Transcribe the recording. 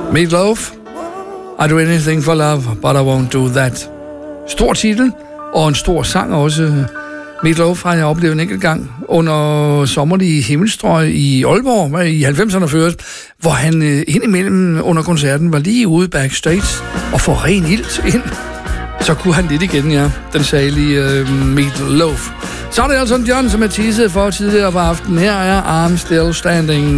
Meatloaf. I do anything for love, but I won't do that. Stor titel, og en stor sang også. Meatloaf har jeg oplevet en enkelt gang under sommerlige himmelstrøg i Aalborg i 90'erne først, hvor han indimellem under koncerten var lige ude backstage og får ren ilt ind. Så kunne han lidt igen, ja. Den salige Meatloaf. Så er det altså John, som er teaset for tidligere på aftenen. Her er I'm Still Standing.